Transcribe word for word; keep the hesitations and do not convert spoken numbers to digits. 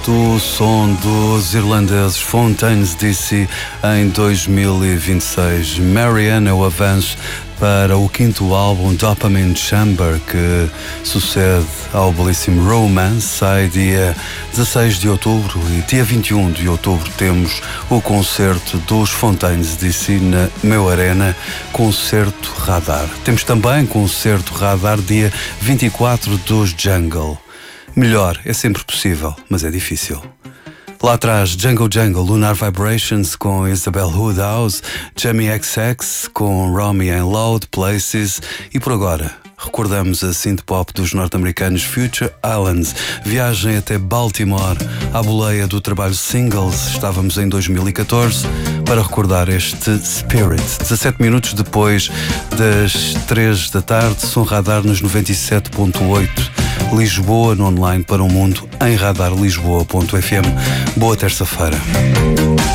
O som dos irlandeses Fontaines D C em dois mil e vinte e seis. Marianne é o avanço para o quinto álbum Dopamine Chamber, que sucede ao belíssimo Romance. Sai dia dezasseis de outubro e dia vinte e um de outubro temos o concerto dos Fontaines D C na Meu Arena, concerto Radar. Temos também concerto Radar dia vinte e quatro dos Jungle. Melhor é sempre possível, mas é difícil. Lá atrás, Jungle Jungle, Lunar Vibrations com Isabel Woodhouse, Jamie X X com Romy and Loud Places e por agora recordamos a synth-pop dos norte-americanos Future Islands. Viagem até Baltimore à boleia do trabalho Singles. Estávamos em dois mil e catorze para recordar este Spirit. dezassete minutos depois das três da tarde, som Radar nos noventa e sete ponto oito. Lisboa no online para o mundo em radar lisboa ponto f m. Boa terça-feira.